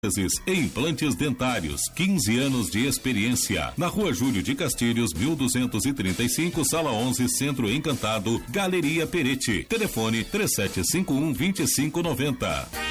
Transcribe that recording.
e implantes dentários, 15 anos de experiência. Na Rua Júlio de Castilhos, 1235, Sala 11, Centro Encantado, Galeria Peretti. Telefone 3751-2590.